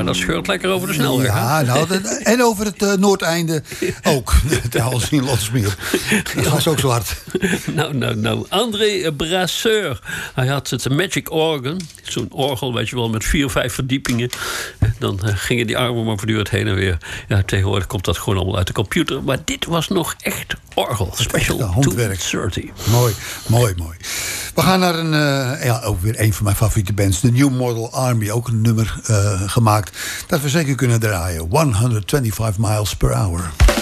dat scheurt lekker over de snelweg. Ja, en over het Noordeinde ook. Trouwens in Lotsmeer. Dat was ook zo hard. Nou. André Brasseur. Hij had het Magic Organ. Zo'n orgel, weet je wel, met 4 of 5 verdiepingen. Dan gingen die armen maar voortdurend heen en weer. Ja, tegenwoordig komt dat gewoon allemaal uit de computer. Maar dit was nog echt orgel. Special 230. Mooi. We gaan naar ook weer een van mijn favoriete bands. De New Model Army. Ook een nummer gemaakt dat we zeker kunnen draaien. 125 miles per hour.